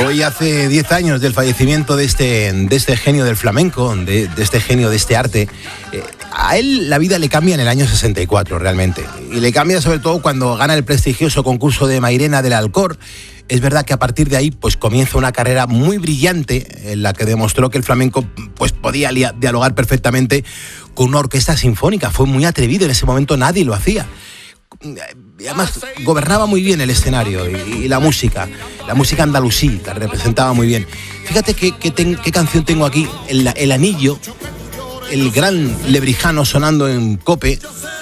Hoy hace 10 años del fallecimiento de este genio del flamenco, de este genio de este arte. A él la vida le cambia en el año 64 realmente. Y le cambia sobre todo cuando gana el prestigioso concurso de Mairena del Alcor. Es verdad que a partir de ahí pues comienza una carrera muy brillante en la que demostró que el flamenco pues podía dialogar perfectamente con una orquesta sinfónica. Fue muy atrevido, en ese momento nadie lo hacía. Y además gobernaba muy bien el escenario y la música andalusí la representaba muy bien. Fíjate qué canción tengo aquí, el Anillo, el gran Lebrijano sonando en COPE,